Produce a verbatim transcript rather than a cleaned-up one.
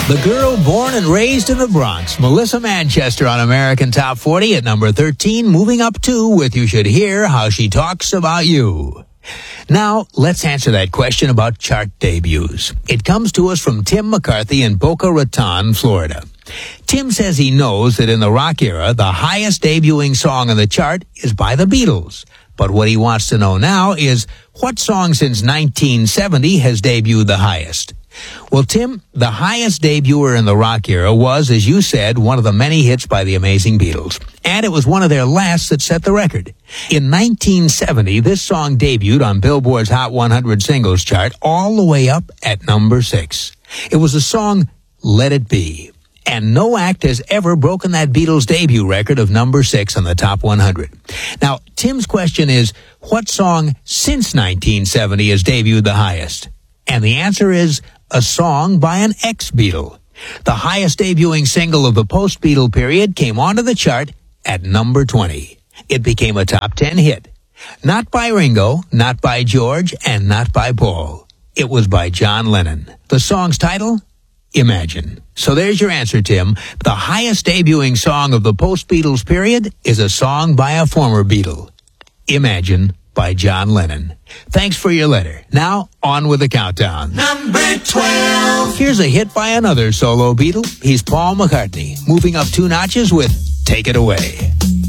The girl born and raised in the Bronx, Melissa Manchester on American Top forty at number thirteen, moving up two with You Should Hear How She Talks About You. Now, let's answer that question about chart debuts. It comes to us from Tim McCarthy in Boca Raton, Florida. Tim says he knows that in the rock era, the highest debuting song on the chart is by the Beatles. But what he wants to know now is, what song since nineteen seventy has debuted the highest? Well, Tim, the highest debuter in the rock era was, as you said, one of the many hits by the Amazing Beatles. And it was one of their last that set the record. In nineteen seventy, this song debuted on Billboard's Hot one hundred Singles chart all the way up at number six. It was the song Let It Be. And no act has ever broken that Beatles debut record of number six on the Top one hundred. Now, Tim's question is, what song since nineteen seventy has debuted the highest? And the answer is a song by an ex-Beatle. The highest debuting single of the post-Beatle period came onto the chart at number twenty. It became a top ten hit. Not by Ringo, not by George, and not by Paul. It was by John Lennon. The song's title? Imagine. So there's your answer, Tim. The highest debuting song of the post-Beatles period is a song by a former Beatle. Imagine by John Lennon. Thanks for your letter. Now, on with the countdown. Number twelve. Here's a hit by another solo Beatle. He's Paul McCartney, moving up two notches with Take It Away.